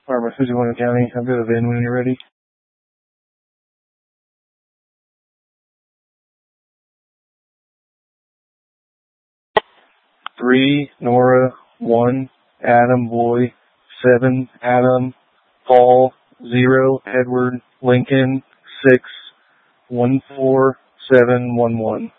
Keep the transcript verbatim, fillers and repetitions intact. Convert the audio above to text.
Barbara, Fujimori County. I've got a V I N when you're ready. Three, Nora. One, Adam, boy. Seven, Adam. Paul. Zero, Edward. Lincoln. Six, one, four, seven, one, one.